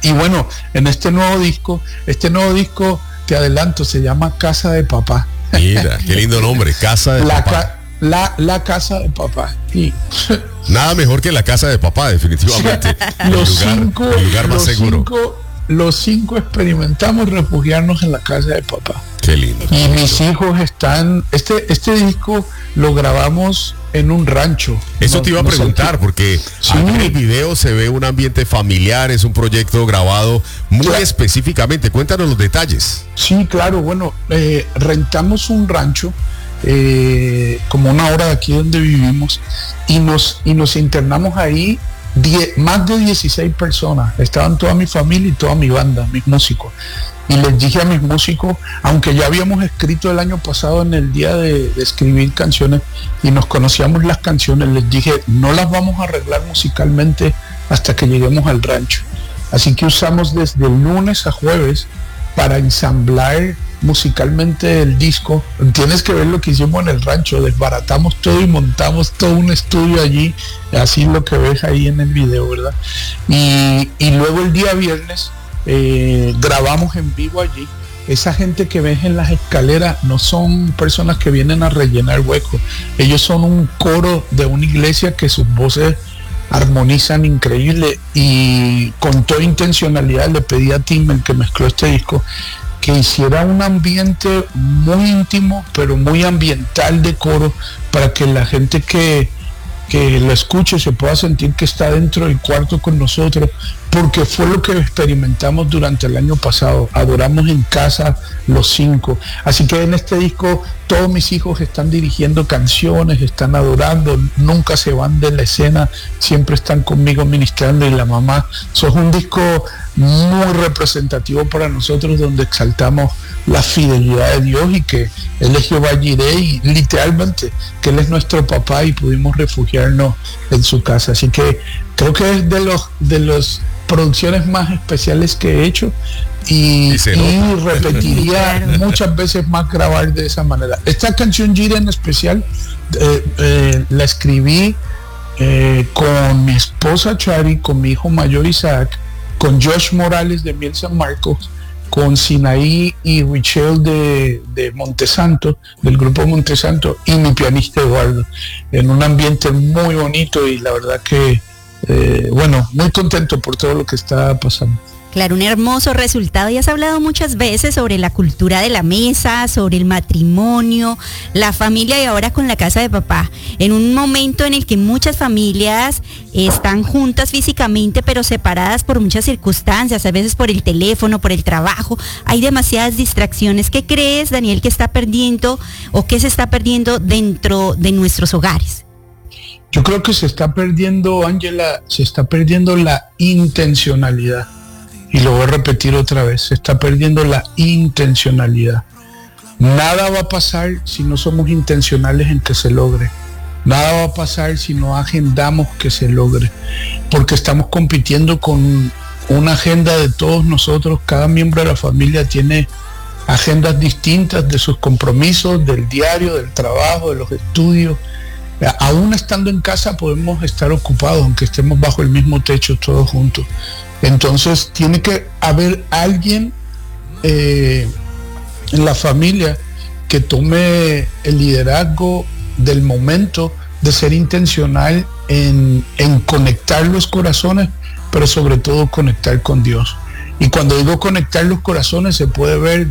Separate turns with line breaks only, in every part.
Y bueno, en este nuevo disco, te adelanto, se llama Casa de Papá.
Mira, qué lindo nombre, Casa de Papá.
La casa de papá. Y
nada mejor que la casa de papá, definitivamente. El lugar más seguro.
Los cinco experimentamos refugiarnos en la casa de papá.
Qué lindo.
Y mis hijos están. Este disco lo grabamos en un rancho.
Eso te iba a preguntar, porque sí, en el video se ve un ambiente familiar, es un proyecto grabado muy específicamente. Cuéntanos los detalles.
Sí, claro, bueno, rentamos un rancho como una hora de aquí donde vivimos y nos internamos ahí más de 16 personas. Estaban toda mi familia y toda mi banda, mis músicos. Y les dije a mis músicos, aunque ya habíamos escrito el año pasado en el día de escribir canciones y nos conocíamos las canciones, les dije, no las vamos a arreglar musicalmente hasta que lleguemos al rancho. Así que usamos desde el lunes a jueves para ensamblar musicalmente el disco. Tienes que ver lo que hicimos en el rancho, desbaratamos todo y montamos todo un estudio allí, así lo que ves ahí en el video, ¿verdad? Y luego el día viernes grabamos en vivo allí. Esa gente que ves en las escaleras no son personas que vienen a rellenar huecos, ellos son un coro de una iglesia que sus voces armonizan increíble, y con toda intencionalidad le pedí a Tim, el que mezcló este disco, que hiciera un ambiente muy íntimo pero muy ambiental de coro, para que la gente que lo escuche se pueda sentir que está dentro del cuarto con nosotros, porque fue lo que experimentamos durante el año pasado. Adoramos en casa los cinco, así que en este disco todos mis hijos están dirigiendo canciones, están adorando, nunca se van de la escena, siempre están conmigo ministrando, y la mamá. Eso es un disco muy representativo para nosotros, donde exaltamos la fidelidad de Dios y que Él es Jehová Jireh, y literalmente que Él es nuestro papá, y pudimos refugiarnos en su casa. Así que creo que es de los producciones más especiales que he hecho, y repetiría muchas veces más grabar de esa manera. Esta canción Jireh en especial la escribí con mi esposa Chari, con mi hijo mayor Isaac, con Josh Morales de Miel San Marcos, con Sinaí y Richelle de Montesanto, del grupo Montesanto, y mi pianista Eduardo, en un ambiente muy bonito, y la verdad que muy contento por todo lo que está pasando.
Claro, un hermoso resultado. Y has hablado muchas veces sobre la cultura de la mesa, sobre el matrimonio, la familia, y ahora con la casa de papá. En un momento en el que muchas familias están juntas físicamente, pero separadas por muchas circunstancias, a veces por el teléfono, por el trabajo, hay demasiadas distracciones. ¿Qué crees, Daniel, que está perdiendo o qué se está perdiendo dentro de nuestros hogares?
Yo creo que se está perdiendo, Ángela, la intencionalidad. Y lo voy a repetir otra vez, se está perdiendo la intencionalidad. Nada va a pasar si no somos intencionales en que se logre. Nada va a pasar si no agendamos que se logre. Porque estamos compitiendo con una agenda de todos nosotros. Cada miembro de la familia tiene agendas distintas de sus compromisos, del diario, del trabajo, de los estudios. Aún estando en casa podemos estar ocupados, aunque estemos bajo el mismo techo todos juntos. Entonces tiene que haber alguien en la familia que tome el liderazgo del momento, de ser intencional en conectar los corazones, pero sobre todo conectar con Dios. Y cuando digo conectar los corazones, se puede ver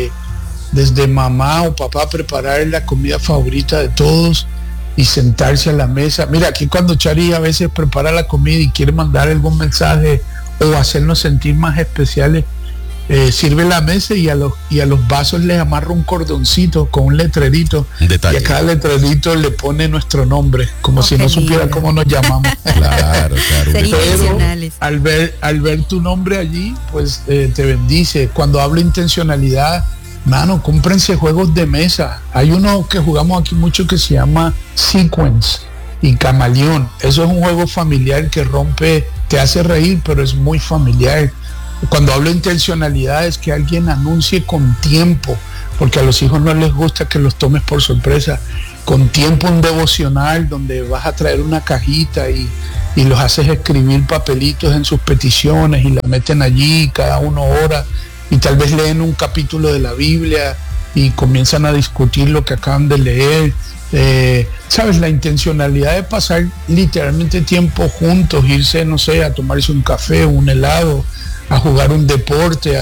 desde mamá o papá preparar la comida favorita de todos y sentarse a la mesa. Mira, aquí cuando Chari a veces prepara la comida y quiere mandar algún mensaje o hacernos sentir más especiales, sirve la mesa, y a los vasos les amarra un cordoncito con un letrerito, y a cada letrerito le pone nuestro nombre, como si no supiera cómo nos llamamos.
Claro.
Pero al ver tu nombre allí, pues te bendice. Cuando hablo intencionalidad, mano, cómprense juegos de mesa. Hay uno que jugamos aquí mucho que se llama Sequence y Camaleón. Eso es un juego familiar que te hace reír, pero es muy familiar. Cuando hablo de intencionalidad, es que alguien anuncie con tiempo, porque a los hijos no les gusta que los tomes por sorpresa. Con tiempo un devocional donde vas a traer una cajita y y los haces escribir papelitos en sus peticiones y la meten allí, cada uno ora, y tal vez leen un capítulo de la Biblia y comienzan a discutir lo que acaban de leer. Sabes, la intencionalidad de pasar literalmente tiempo juntos, irse, no sé, a tomarse un café, un helado, a jugar un deporte,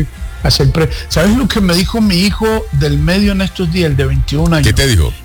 ¿Sabes lo que me dijo mi hijo del medio en estos días, el de 21 años?
¿Qué te dijo?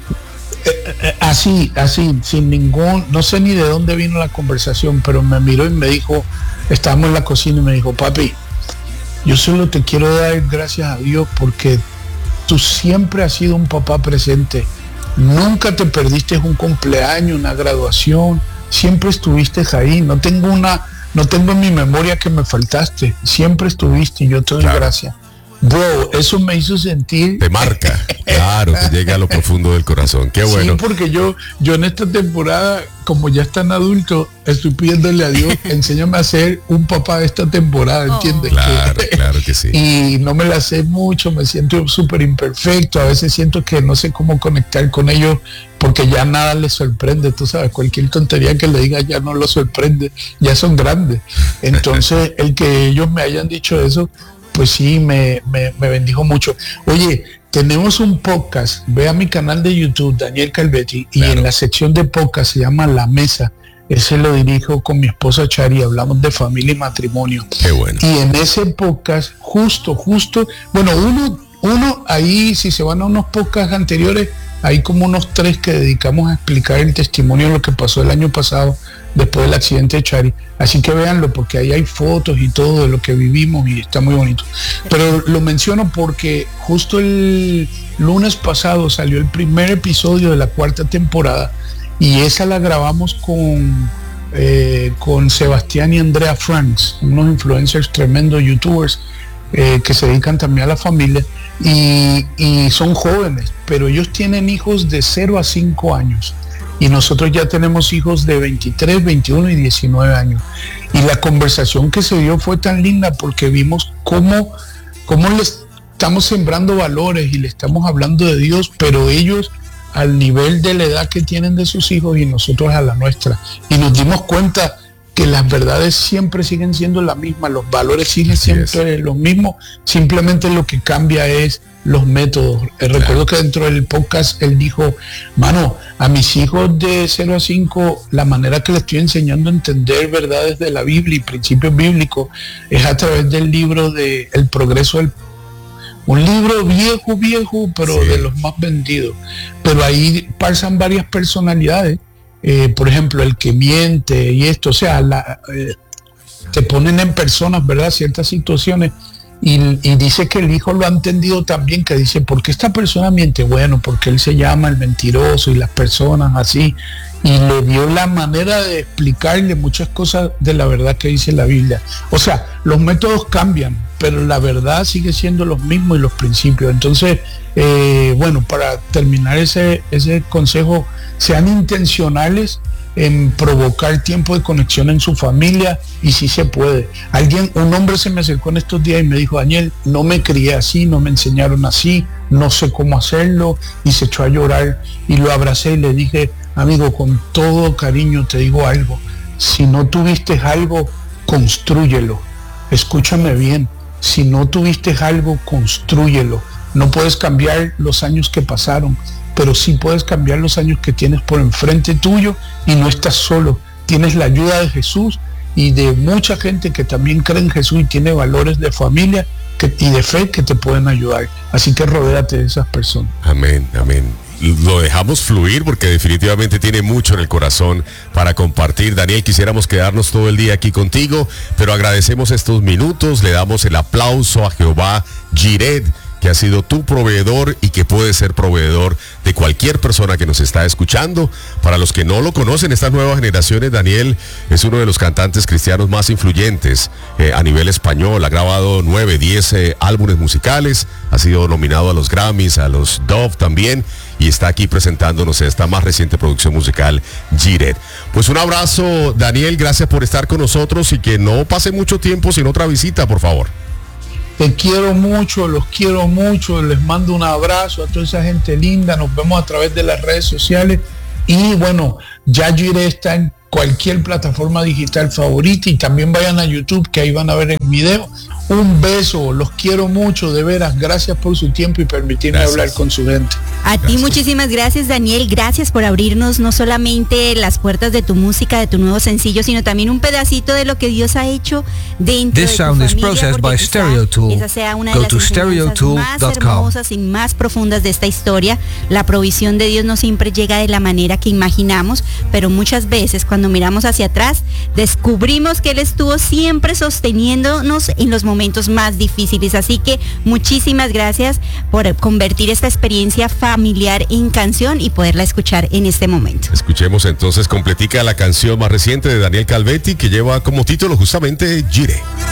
Así, sin ningún, no sé ni de dónde vino la conversación, pero me miró y me dijo, estábamos en la cocina y me dijo, papi, yo solo te quiero dar gracias a Dios porque tú siempre has sido un papá presente. Nunca te perdiste un cumpleaños, una graduación, siempre estuviste ahí. No tengo en mi memoria que me faltaste, siempre estuviste y yo te doy gracias. Bro, eso me hizo sentir...
Te marca, claro, te llega a lo profundo del corazón. Qué bueno.
Sí, porque yo en esta temporada, como ya están adultos, estoy pidiéndole a Dios, enséñame a ser un papá de esta temporada, ¿entiendes?
Claro que sí.
Y no me la sé mucho, me siento súper imperfecto, a veces siento que no sé cómo conectar con ellos, porque ya nada les sorprende, tú sabes, cualquier tontería que le diga ya no los sorprende, ya son grandes. Entonces, el que ellos me hayan dicho eso, pues sí, me bendijo mucho. Oye, tenemos un podcast, ve a mi canal de YouTube, Daniel Calvetti, y en la sección de podcast se llama La Mesa. Ese lo dirijo con mi esposa Chari, hablamos de familia y matrimonio.
Qué bueno.
Y en ese podcast, justo, bueno, uno ahí, si se van a unos podcasts anteriores, hay como unos 3 que dedicamos a explicar el testimonio de lo que pasó el año pasado, después del accidente de Chari. Así que véanlo, porque ahí hay fotos y todo de lo que vivimos y está muy bonito. Pero lo menciono porque justo el lunes pasado salió el primer episodio de la 4ª temporada y esa la grabamos con Sebastián y Andrea Franks, unos influencers tremendos, youtubers, que se dedican también a la familia y son jóvenes, pero ellos tienen hijos de 0 a 5 años. Y nosotros ya tenemos hijos de 23, 21 y 19 años. Y la conversación que se dio fue tan linda porque vimos cómo les estamos sembrando valores y le estamos hablando de Dios, pero ellos al nivel de la edad que tienen de sus hijos y nosotros a la nuestra. Y nos dimos cuenta que las verdades siempre siguen siendo las mismas, los valores siguen siempre los mismos, simplemente lo que cambia es los métodos. Recuerdo que dentro del podcast él dijo, mano, a mis hijos de 0 a 5, la manera que les estoy enseñando a entender verdades de la Biblia y principios bíblicos es a través del libro de El Progreso un libro viejo, pero de los más vendidos. Pero ahí pasan varias personalidades. Por ejemplo, el que miente y esto, o sea, te ponen en personas, ¿verdad? Ciertas situaciones y dice que el hijo lo ha entendido también, que dice, ¿por qué esta persona miente? Bueno, porque él se llama el mentiroso y las personas así, y le dio la manera de explicarle muchas cosas de la verdad que dice la Biblia. O sea, los métodos cambian, pero la verdad sigue siendo los mismos y los principios. Entonces, bueno, para terminar ese consejo, sean intencionales en provocar tiempo de conexión en su familia, y si se puede. Un hombre se me acercó en estos días y me dijo, Daniel, no me crié así, no me enseñaron así, no sé cómo hacerlo, y se echó a llorar y lo abracé y le dije, amigo, con todo cariño te digo algo, si no tuviste algo, constrúyelo. Escúchame bien, si no tuviste algo, constrúyelo. No puedes cambiar los años que pasaron, pero sí puedes cambiar los años que tienes por enfrente tuyo, y no estás solo. Tienes la ayuda de Jesús y de mucha gente que también cree en Jesús y tiene valores de familia y de fe que te pueden ayudar. Así que rodéate de esas personas.
Amén. Lo dejamos fluir porque definitivamente tiene mucho en el corazón para compartir. Daniel, quisiéramos quedarnos todo el día aquí contigo, pero agradecemos estos minutos, le damos el aplauso a Jehová Jireh, que ha sido tu proveedor y que puede ser proveedor de cualquier persona que nos está escuchando. Para los que no lo conocen, estas nuevas generaciones, Daniel es uno de los cantantes cristianos más influyentes a nivel español. Ha grabado 9, 10 álbumes musicales, ha sido nominado a los Grammys, a los Dove también, y está aquí presentándonos esta más reciente producción musical, Jireh. Pues un abrazo, Daniel, gracias por estar con nosotros y que no pase mucho tiempo sin otra visita, por favor.
Te quiero mucho, los quiero mucho, les mando un abrazo a toda esa gente linda, nos vemos a través de las redes sociales y bueno, ya Jireh está en cualquier plataforma digital favorita, y también vayan a YouTube, que ahí van a ver el video. Un beso, los quiero mucho, de veras, gracias por su tiempo y permitirme hablar con su gente.
A ti muchísimas gracias, Daniel, gracias por abrirnos no solamente las puertas de tu música, de tu nuevo sencillo, sino también un pedacito de lo que Dios ha hecho dentro
This
de tu
sound is
familia,
processed by
porque quizá
Stereotool.
esa sea una
Go
de las
to
enseñanzas más
stereotool.com.
hermosas y más profundas de esta historia. La provisión de Dios no siempre llega de la manera que imaginamos, pero muchas veces cuando miramos hacia atrás, descubrimos que Él estuvo siempre sosteniéndonos en los momentos más difíciles. Así que muchísimas gracias por convertir esta experiencia familiar en canción y poderla escuchar en este momento.
Escuchemos entonces completica la canción más reciente de Daniel Calvetti, que lleva como título justamente Gire.